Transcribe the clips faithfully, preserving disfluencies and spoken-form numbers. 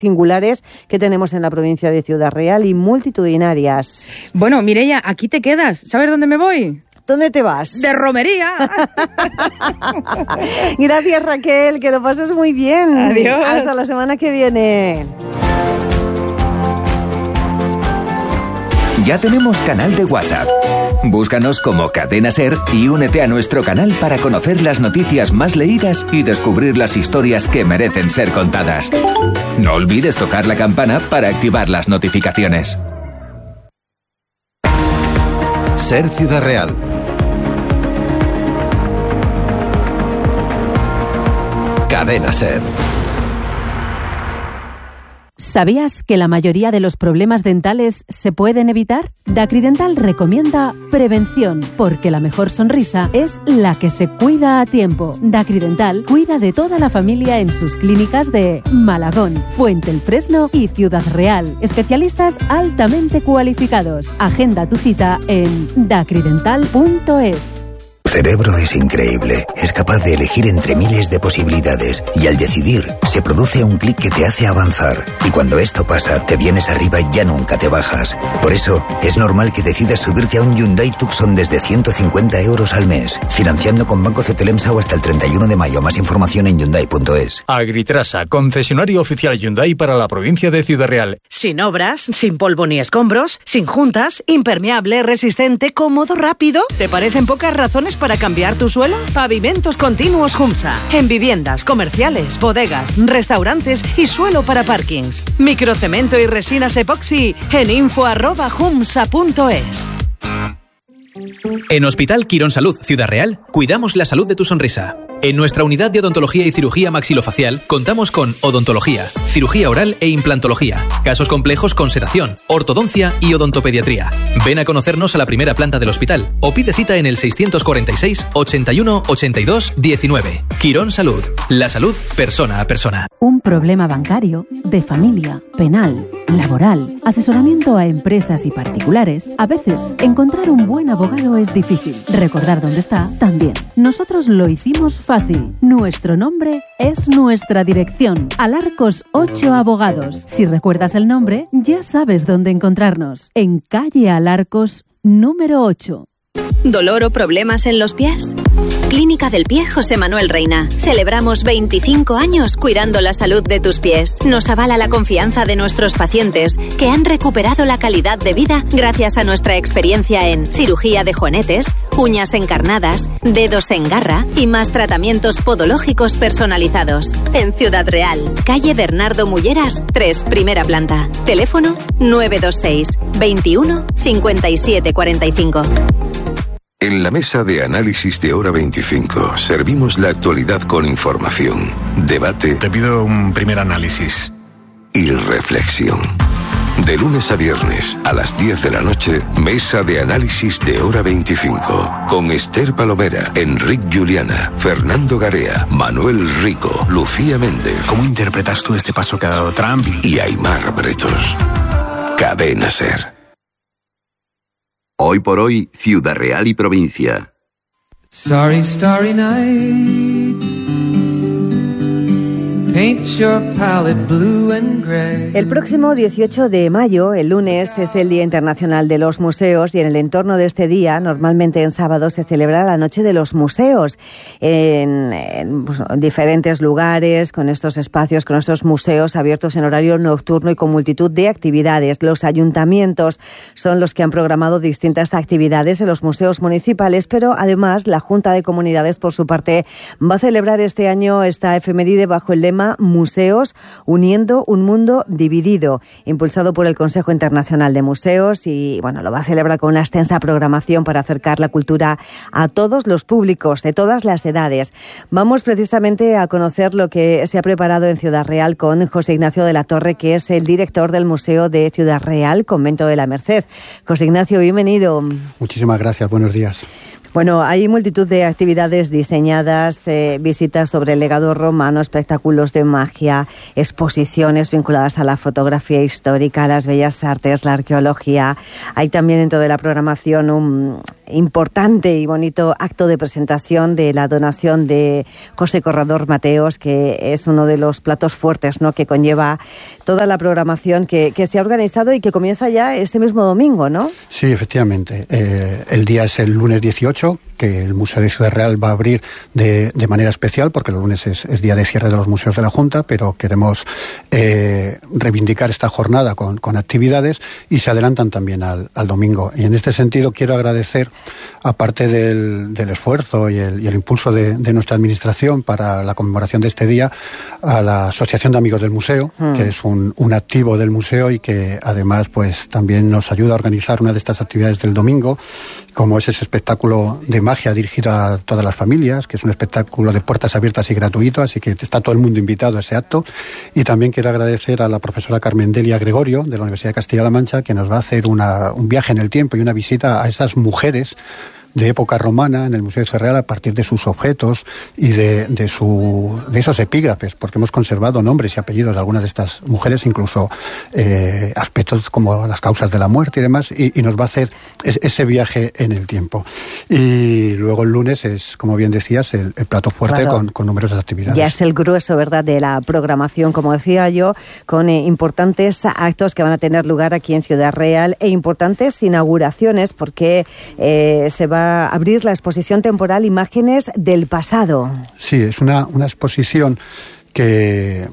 singulares que tenemos en la provincia de Ciudad Real y multitudinarias. Bueno, Mireia, aquí te quedas. ¿Sabes dónde me voy? ¿Dónde te vas? ¡De romería! Gracias, Raquel, que lo pases muy bien. Adiós. Hasta la semana que viene. Ya tenemos canal de WhatsApp. Búscanos como Cadena Ser y únete a nuestro canal para conocer las noticias más leídas y descubrir las historias que merecen ser contadas. No olvides tocar la campana para activar las notificaciones. Ser Ciudad Real. Cadena Ser. ¿Sabías que la mayoría de los problemas dentales se pueden evitar? Dacridental recomienda prevención, porque la mejor sonrisa es la que se cuida a tiempo. Dacridental cuida de toda la familia en sus clínicas de Malagón, Fuente el Fresno y Ciudad Real. Especialistas altamente cualificados. Agenda tu cita en dacridental punto es. Tu cerebro es increíble, es capaz de elegir entre miles de posibilidades y al decidir se produce un clic que te hace avanzar y cuando esto pasa te vienes arriba y ya nunca te bajas. Por eso es normal que decidas subirte a un Hyundai Tucson desde ciento cincuenta euros al mes, financiando con Banco Cetelemsau hasta el treinta y uno de mayo. Más información en hyundai punto es. Agritrasa, concesionario oficial Hyundai para la provincia de Ciudad Real. Sin obras, sin polvo ni escombros, sin juntas, impermeable, resistente, cómodo, rápido. ¿Te parecen pocas razones para cambiar tu suelo? Pavimentos Continuos Humsa. En viviendas, comerciales, bodegas, restaurantes y suelo para parkings. Microcemento y resinas epoxi en info arroba humsa punto es. En Hospital Quirón Salud Ciudad Real, cuidamos la salud de tu sonrisa. En nuestra unidad de odontología y cirugía maxilofacial contamos con odontología, cirugía oral e implantología, casos complejos con sedación, ortodoncia y odontopediatría. Ven a conocernos a la primera planta del hospital o pide cita en el seiscientos cuarenta y seis, ochenta y uno, ochenta y dos, diecinueve. Quirón Salud, la salud persona a persona. Un problema bancario, de familia, penal, laboral, asesoramiento a empresas y particulares. A veces, encontrar un buen abogado es difícil. Recordar dónde está, también. Nosotros lo hicimos fácil. Nuestro nombre es nuestra dirección. Alarcos ocho Abogados. Si recuerdas el nombre, ya sabes dónde encontrarnos. En calle Alarcos, número ocho. ¿Dolor o problemas en los pies? Clínica del Pie José Manuel Reina. Celebramos veinticinco años cuidando la salud de tus pies. Nos avala la confianza de nuestros pacientes que han recuperado la calidad de vida gracias a nuestra experiencia en cirugía de juanetes, uñas encarnadas, dedos en garra y más tratamientos podológicos personalizados. En Ciudad Real, calle Bernardo Mulleras, tres, primera planta. Teléfono nueve dos seis, veintiuno, cincuenta y siete cuarenta y cinco. En la mesa de análisis de Hora veinticinco servimos la actualidad con información, debate. Te pido un primer análisis. Y reflexión. De lunes a viernes a las diez de la noche, mesa de análisis de Hora veinticinco. Con Esther Palomera, Enric Juliana, Fernando Garea, Manuel Rico, Lucía Méndez. ¿Cómo interpretas tú este paso que ha dado Trump? Y Aimar Bretos. Cadena Ser. Hoy por hoy, Ciudad Real y provincia. Starry, starry night. Paint your palette blue and gray. El próximo dieciocho de mayo, el lunes, es el Día Internacional de los Museos y en el entorno de este día, normalmente en sábado, se celebra la Noche de los Museos en, en pues, diferentes lugares, con estos espacios, con estos museos abiertos en horario nocturno y con multitud de actividades. Los ayuntamientos son los que han programado distintas actividades en los museos municipales, pero además la Junta de Comunidades, por su parte, va a celebrar este año esta efeméride bajo el lema Museos, uniendo un mundo dividido, impulsado por el Consejo Internacional de Museos y, bueno, lo va a celebrar con una extensa programación para acercar la cultura a todos los públicos, de todas las edades. Vamos precisamente a conocer lo que se ha preparado en Ciudad Real con José Ignacio de la Torre, que es el director del Museo de Ciudad Real, Convento de la Merced. José Ignacio, bienvenido. Muchísimas gracias, buenos días. Bueno, hay multitud de actividades diseñadas, eh, visitas sobre el legado romano, espectáculos de magia, exposiciones vinculadas a la fotografía histórica, las bellas artes, la arqueología. Hay también dentro de la programación un importante y bonito acto de presentación de la donación de José Corredor Mateos, que es uno de los platos fuertes, ¿no?, que conlleva toda la programación que, que se ha organizado y que comienza ya este mismo domingo, ¿no? Sí, efectivamente. Eh, el día es el lunes dieciocho, que el Museo de Ciudad Real va a abrir de, de manera especial, porque el lunes es, es día de cierre de los museos de la Junta, pero queremos eh, reivindicar esta jornada con, con actividades y se adelantan también al, al domingo. Y en este sentido quiero agradecer, aparte del, del esfuerzo y el, y el impulso de, de nuestra administración para la conmemoración de este día, a la Asociación de Amigos del Museo, mm. que es un, un activo del museo y que además pues también nos ayuda a organizar una de estas actividades del domingo, como es ese espectáculo de magia dirigido a todas las familias, que es un espectáculo de puertas abiertas y gratuito, así que está todo el mundo invitado a ese acto. Y también quiero agradecer a la profesora Carmen Delia Gregorio, de la Universidad de Castilla-La Mancha, que nos va a hacer una, un viaje en el tiempo y una visita a esas mujeres de época romana en el Museo de Ciudad Real a partir de sus objetos y de, de, su, de esos epígrafes, porque hemos conservado nombres y apellidos de algunas de estas mujeres, incluso eh, aspectos como las causas de la muerte y demás, y, y nos va a hacer es, ese viaje en el tiempo. Y luego el lunes es, como bien decías, el, el plato fuerte, claro, con, con numerosas actividades. Ya es el grueso, ¿verdad?, de la programación, como decía yo, con eh, importantes actos que van a tener lugar aquí en Ciudad Real e importantes inauguraciones, porque eh, se va a abrir la exposición temporal Imágenes del Pasado. Sí, es una, una exposición que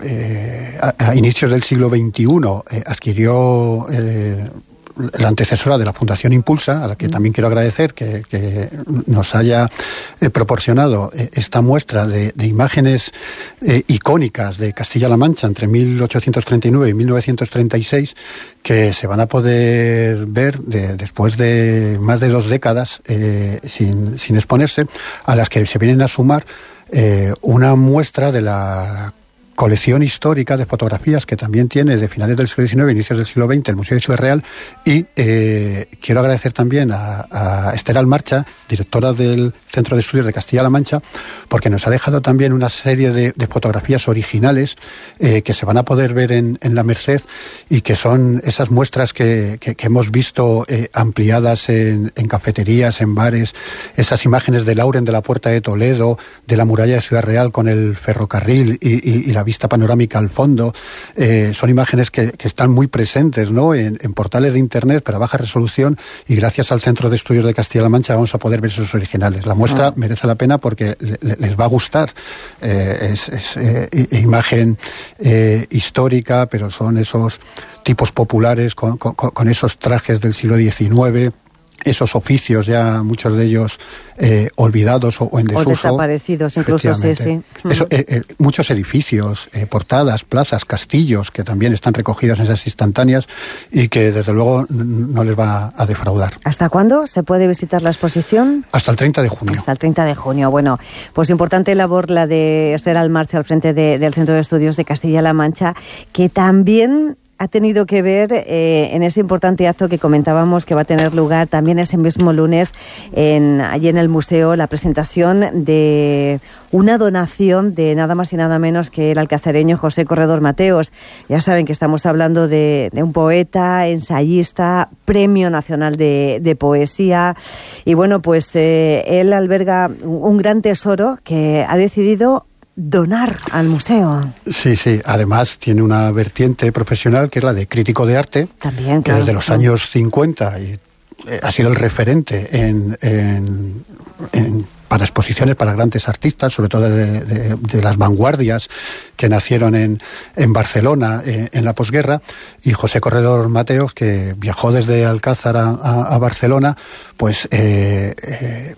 eh, a, a inicios del siglo veintiuno eh, adquirió eh, la antecesora de la Fundación Impulsa, a la que también quiero agradecer que, que nos haya eh, proporcionado eh, esta muestra de, de imágenes eh, icónicas de Castilla-La Mancha entre mil ochocientos treinta y nueve y mil novecientos treinta y seis, que se van a poder ver de, después de más de dos décadas eh, sin, sin exponerse, a las que se vienen a sumar eh, una muestra de la colección histórica de fotografías que también tiene de finales del siglo diecinueve, inicios del siglo veinte, el Museo de Ciudad Real. Y eh, quiero agradecer también a, a Esther Almarcha, directora del Centro de Estudios de Castilla-La Mancha, porque nos ha dejado también una serie de, de fotografías originales eh, que se van a poder ver en, en la Merced, y que son esas muestras que, que, que hemos visto eh, ampliadas en, en cafeterías, en bares, esas imágenes de Lauren de la Puerta de Toledo, de la muralla de Ciudad Real con el ferrocarril y, y, y la vista panorámica al fondo. Eh, son imágenes que, que están muy presentes, ¿no?, en, en portales de internet, pero a baja resolución, y gracias al Centro de Estudios de Castilla-La Mancha vamos a poder ver esos originales. La muestra ah. merece la pena porque le, le, les va a gustar. Eh, es es eh, imagen eh, histórica, pero son esos tipos populares con, con, con esos trajes del siglo diecinueve, esos oficios ya muchos de ellos eh, olvidados o, o en desuso. O desaparecidos incluso, sí, sí. Eso, eh, eh, muchos edificios, eh, portadas, plazas, castillos, que también están recogidos en esas instantáneas y que desde luego no les va a defraudar. ¿Hasta cuándo se puede visitar la exposición? Hasta el treinta de junio. Hasta el treinta de junio. Bueno, pues importante labor la de Esther Almarcha al frente de, del Centro de Estudios de Castilla-La Mancha, que también ha tenido que ver eh, en ese importante acto que comentábamos que va a tener lugar también ese mismo lunes en, allí en el museo, la presentación de una donación de nada más y nada menos que el alcazareño José Corredor Mateos. Ya saben que estamos hablando de, de un poeta, ensayista, Premio Nacional de, de Poesía, y bueno, pues eh, él alberga un gran tesoro que ha decidido donar al museo. Sí, sí. Además tiene una vertiente profesional que es la de crítico de arte, también, que claro, desde los años cincuenta y, eh, ha sido el referente en, en, en para exposiciones para grandes artistas, sobre todo de, de, de las vanguardias que nacieron en, en Barcelona eh, en la posguerra. Y José Corredor Mateos, que viajó desde Alcázar a, a, a Barcelona, pues eh, eh,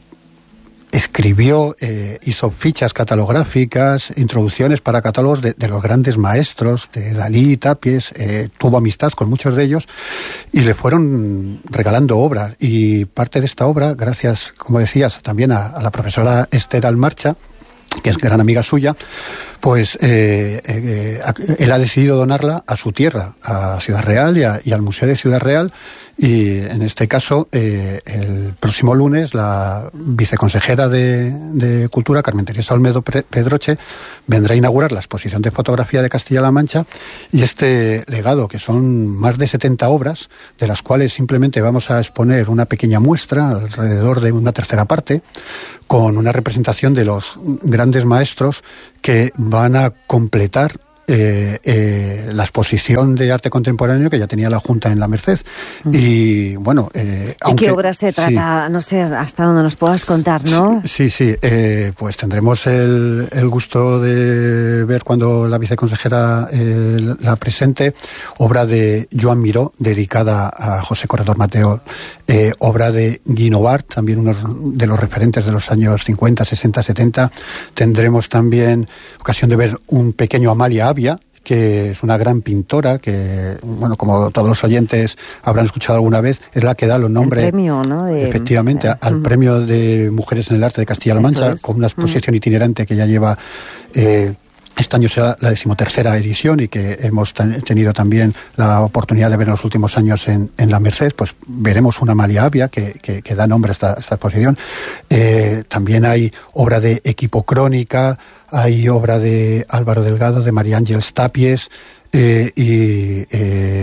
escribió, eh, hizo fichas catalográficas, introducciones para catálogos de, de los grandes maestros, de Dalí y Tapies, eh, tuvo amistad con muchos de ellos y le fueron regalando obras. Y parte de esta obra, gracias, como decías, también a, a la profesora Esther Almarcha, que es gran amiga suya, pues eh, eh, él ha decidido donarla a su tierra, a Ciudad Real y, a, y al Museo de Ciudad Real, Y en este caso, eh, el próximo lunes, la viceconsejera de, de Cultura, Carmen Teresa Olmedo Pedroche, vendrá a inaugurar la exposición de fotografía de Castilla-La Mancha y este legado, que son más de setenta obras, de las cuales simplemente vamos a exponer una pequeña muestra, alrededor de una tercera parte, con una representación de los grandes maestros que van a completar Eh, eh, la exposición de arte contemporáneo que ya tenía la Junta en la Merced. Mm. Y bueno, eh, ¿y aunque, qué obra se trata? Sí, no sé, hasta donde nos puedas contar, ¿no? Sí, sí, eh, pues tendremos el, el gusto de ver cuando la viceconsejera eh, la presente, obra de Joan Miró, dedicada a José Corredor Mateo, eh, obra de Guinovart, también uno de los referentes de los años cincuenta, sesenta, setenta. Tendremos también ocasión de ver un pequeño Amalia Avia, que es una gran pintora, que, bueno, como todos los oyentes habrán escuchado alguna vez, es la que da los nombres, el premio, ¿no? De, efectivamente, de, al uh-huh. premio de Mujeres en el Arte de Castilla-La Mancha, es. con una exposición uh-huh. itinerante que ya lleva... Eh, Este año será la decimotercera edición y que hemos ten, tenido también la oportunidad de ver en los últimos años en, en la Merced. Pues veremos una Amalia Avia que, que, que da nombre a esta, esta exposición. Eh, también hay obra de Equipo Crónica, hay obra de Álvaro Delgado, de María Ángeles Tapies eh, y eh,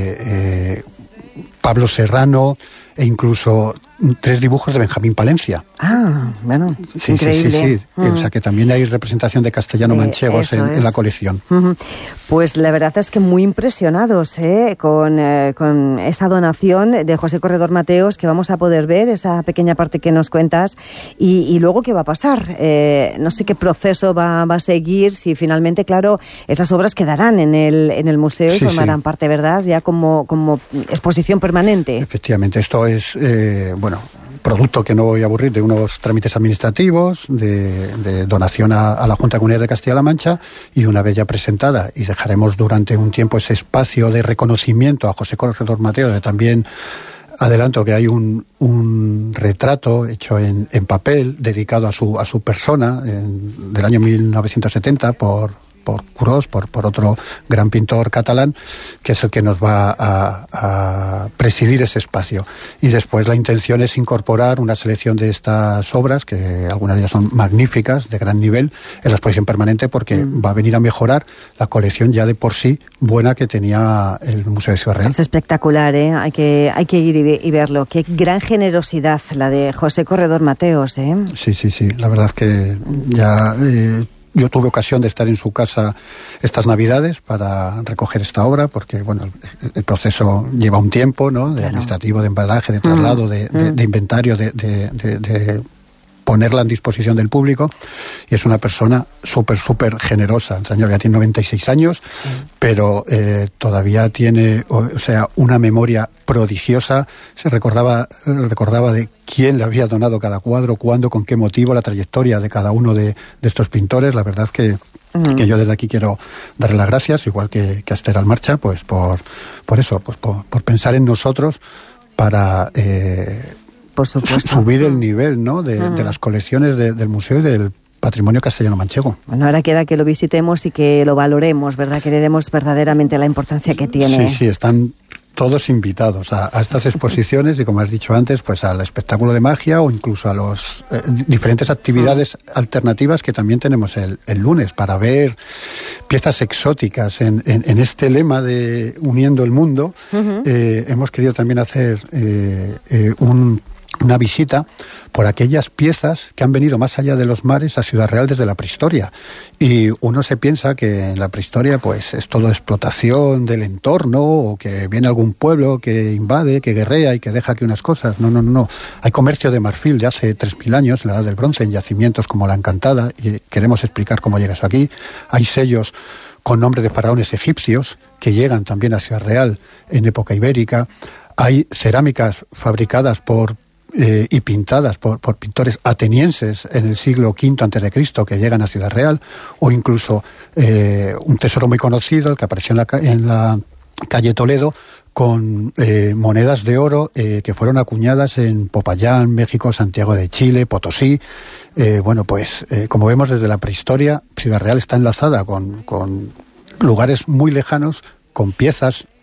eh, Pablo Serrano, e incluso tres dibujos de Benjamín Palencia. Ah, bueno, sí, increíble. Sí, sí, sí. Uh-huh. O sea que también hay representación de castellano-manchegos eh, en, en la colección. Uh-huh. Pues la verdad es que muy impresionados ¿eh? con, eh, con esa donación de José Corredor Mateos, que vamos a poder ver, esa pequeña parte que nos cuentas, y, y luego qué va a pasar. Eh, no sé qué proceso va, va a seguir, si finalmente, claro, esas obras quedarán en el, en el museo y sí, formarán sí. parte, ¿verdad?, ya como, como exposición permanente. Efectivamente, esto es, eh, bueno, producto, que no voy a aburrir, de unos trámites administrativos, de, de donación a, a la Junta Comunal de Castilla-La Mancha, y una vez ya presentada, y dejaremos durante un tiempo ese espacio de reconocimiento a José Corredor Mateo, de también adelanto que hay un, un retrato hecho en, en papel dedicado a su, a su persona, en, del año mil novecientos setenta, por por Curós, por, por otro gran pintor catalán, que es el que nos va a, a presidir ese espacio. Y después la intención es incorporar una selección de estas obras, que algunas de ellas son magníficas, de gran nivel, en la exposición permanente, porque mm. va a venir a mejorar la colección ya de por sí buena que tenía el Museo de Ciudad Real. Es espectacular, ¿eh? Hay que, hay que ir y, y verlo. Qué gran generosidad la de José Corredor Mateos, ¿eh? Sí, sí, sí. La verdad es que ya... Eh, Yo tuve ocasión de estar en su casa estas Navidades para recoger esta obra, porque bueno, el, el proceso lleva un tiempo, ¿no? De claro. administrativo, de embalaje, de traslado, mm. de, de, de inventario, de, de, de, de ponerla en disposición del público, y es una persona súper, súper generosa. Entraña, ya tiene noventa y seis años, sí. pero eh, todavía tiene, o, o sea, una memoria prodigiosa. Se recordaba, recordaba de quién le había donado cada cuadro, cuándo, con qué motivo, la trayectoria de cada uno de, de estos pintores. La verdad es que, mm. que yo desde aquí quiero darle las gracias, igual que, que a Esther Almarcha, pues por, por eso, pues por, por pensar en nosotros para... Eh, Por supuesto. subir el nivel, ¿no?, de, uh-huh. de las colecciones de, del museo y del patrimonio castellano-manchego. Bueno, ahora queda que lo visitemos y que lo valoremos, ¿verdad?, que le demos verdaderamente la importancia que tiene. Sí, sí, están todos invitados a, a estas exposiciones y, como has dicho antes, pues al espectáculo de magia, o incluso a las eh, diferentes actividades uh-huh. alternativas que también tenemos el, el lunes, para ver piezas exóticas en, en, en este lema de Uniendo el Mundo. Uh-huh. Eh, hemos querido también hacer eh, eh, un una visita por aquellas piezas que han venido más allá de los mares a Ciudad Real desde la prehistoria. Y uno se piensa que en la prehistoria pues es todo explotación del entorno, o que viene algún pueblo que invade, que guerrea y que deja aquí unas cosas. No, no, no, no. Hay comercio de marfil de hace tres mil años, en la Edad del Bronce, en yacimientos como La Encantada, y queremos explicar cómo llega eso aquí. Hay sellos con nombre de faraones egipcios que llegan también a Ciudad Real en época ibérica. Hay cerámicas fabricadas por Eh, y pintadas por, por pintores atenienses en el siglo quinto antes de Cristo, que llegan a Ciudad Real, o incluso eh, un tesoro muy conocido, el que apareció en la, en la calle Toledo, con eh, monedas de oro eh, que fueron acuñadas en Popayán, México, Santiago de Chile, Potosí. Eh, bueno, pues eh, como vemos desde la prehistoria, Ciudad Real está enlazada con, con lugares muy lejanos, con piezas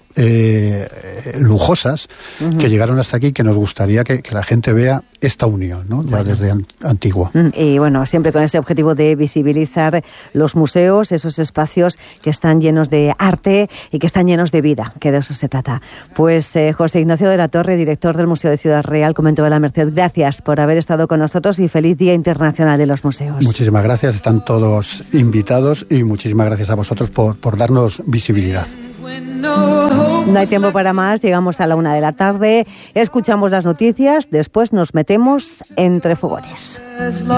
eh, lujosas uh-huh. que llegaron hasta aquí, que nos gustaría que, que la gente vea esta unión, ¿no? Ya bueno. desde an- antiguo. Y bueno, siempre con ese objetivo de visibilizar los museos, esos espacios que están llenos de arte y que están llenos de vida, que de eso se trata. Pues eh, José Ignacio de la Torre, director del Museo de Ciudad Real, Convento de la Merced, gracias por haber estado con nosotros y feliz Día Internacional de los Museos. Muchísimas gracias, están todos invitados y muchísimas gracias a vosotros por, por darnos visibilidad. No hay tiempo para más, llegamos a la una de la tarde, escuchamos las noticias, después nos metemos entre fogones.